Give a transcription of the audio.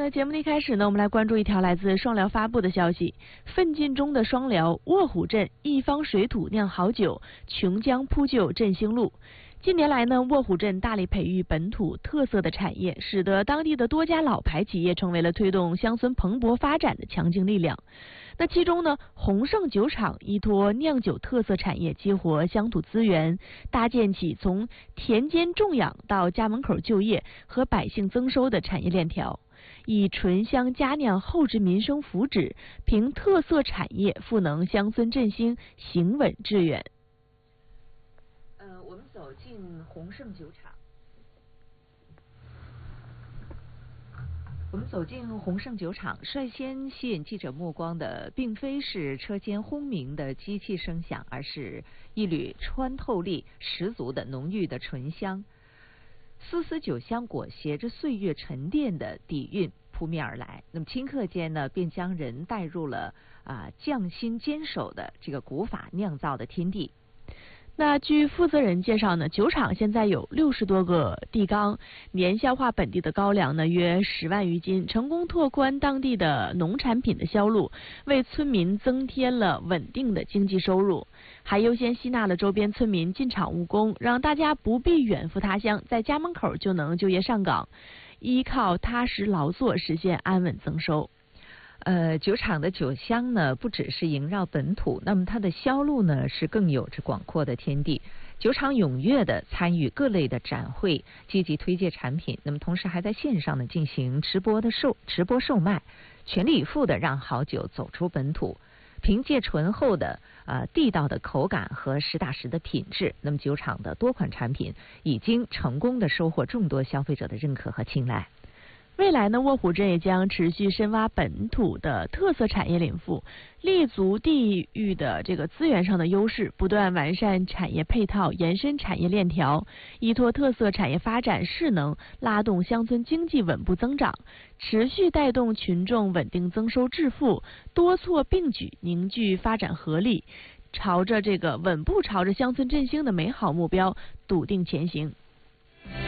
那节目的一开始呢，我们来关注一条来自双辽发布的消息：奋进中的双辽卧虎镇一方水土酿好酒，琼浆铺就振兴路。近年来呢，卧虎镇大力培育本土特色的产业，使得当地的多家老牌企业成为了推动乡村蓬勃发展的强劲力量。那其中呢，宏盛酒厂依托酿酒特色产业，激活乡土资源，搭建起从田间种养到家门口就业和百姓增收的产业链条，以醇香佳酿厚植民生福祉，凭特色产业赋能乡村振兴，行稳致远。 我们走进宏盛酒厂。我们走进宏盛酒厂，率先吸引记者目光的，并非是车间轰鸣的机器声响，而是一缕穿透力十足的浓郁的醇香。丝丝酒香裹挟着岁月沉淀的底蕴扑面而来，那么顷刻间呢，便将人带入了匠心坚守的这个古法酿造的天地。 那据负责人介绍呢，酒厂现在有60多个地缸，年消化本地的高粱呢约10万余斤，成功拓宽当地的农产品的销路，为村民增添了稳定的经济收入，还优先吸纳了周边村民进厂务工，让大家不必远赴他乡，在家门口就能就业上岗，依靠踏实劳作实现安稳增收。 酒厂的酒香呢，不只是萦绕本土，那么它的销路呢，是更有着广阔的天地。酒厂踊跃的参与各类的展会，积极推介产品，那么同时还在线上呢进行直播售卖，全力以赴的让好酒走出本土。凭借醇厚的地道的口感和实打实的品质，那么酒厂的多款产品已经成功的收获众多消费者的认可和青睐。 未来呢，卧虎镇也将持续深挖本土的特色产业领域，立足地域的这个资源上的优势，不断完善产业配套，延伸产业链条，依托特色产业发展势能，拉动乡村经济稳步增长，持续带动群众稳定增收致富，多措并举，凝聚发展合力，稳步朝着乡村振兴的美好目标笃定前行。